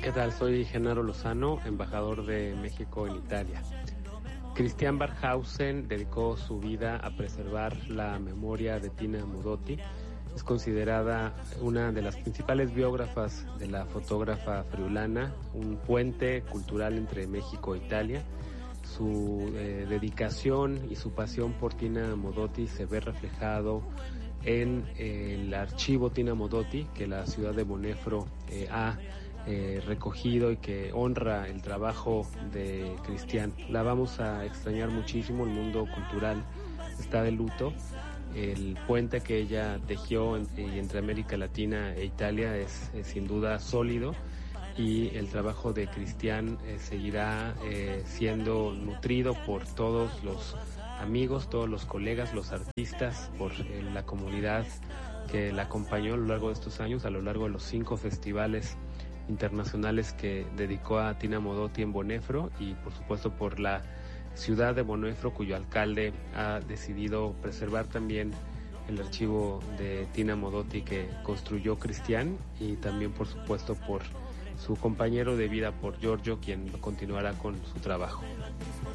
¿Qué tal? Soy Genaro Lozano, embajador de México en Italia. Christian Barkhausen dedicó su vida a preservar la memoria de Tina Modotti. Es considerada una de las principales biógrafas de la fotógrafa friulana, un puente cultural entre México e Italia. Su dedicación y su pasión por Tina Modotti se ve reflejado en el archivo Tina Modotti, que la ciudad de Monefro ha recogido y que honra el trabajo de Christian. La vamos a extrañar muchísimo, el mundo cultural está de luto. El puente que ella tejió entre América Latina e Italia es sin duda sólido, y el trabajo de Christian seguirá siendo nutrido por todos los amigos, todos los colegas, los artistas, por la comunidad que la acompañó a lo largo de estos años, a lo largo de los 5 festivales internacionales que dedicó a Tina Modotti en Monefro, y por supuesto por la ciudad de Monefro, cuyo alcalde ha decidido preservar también el archivo de Tina Modotti que construyó Christian, y también por supuesto por su compañero de vida, por Giorgio, quien continuará con su trabajo.